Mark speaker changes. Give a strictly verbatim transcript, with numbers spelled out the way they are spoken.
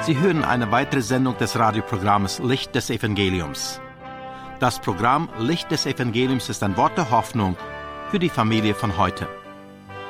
Speaker 1: Sie hören eine weitere Sendung des Radioprogramms Licht des Evangeliums. Das Programm Licht des Evangeliums ist ein Wort der Hoffnung für die Familie von heute.